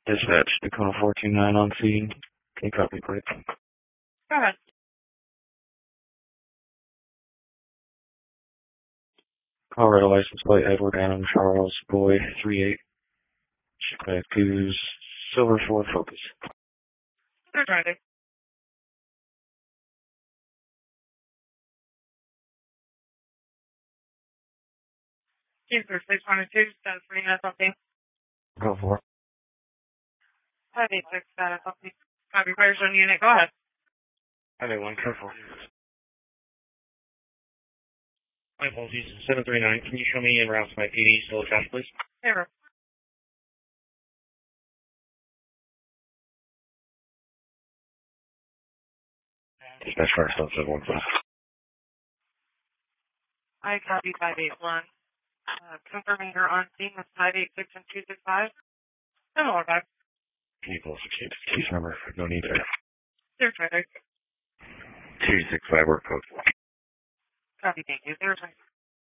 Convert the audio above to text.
Dispatch, Dakota 429 on scene. Can you copy, please? Go ahead. Colorado license plate Edward Adam Charles Boy 38. Goose Silver Ford Focus. They're driving. Keeper 622, status 3 something. Go for it. 586 status something. Copy, fires on unit. Go ahead. I need one, careful. My apologies. 739. Can you show me en route to my PD still attached, please? Here. Dispatch fire stop 715. I copy 581. Confirming you're on scene with 586 and 265. Similar back. Can you pull 68 case number? No need there. They're driving. 265 work code. Copy, thank you. They're driving.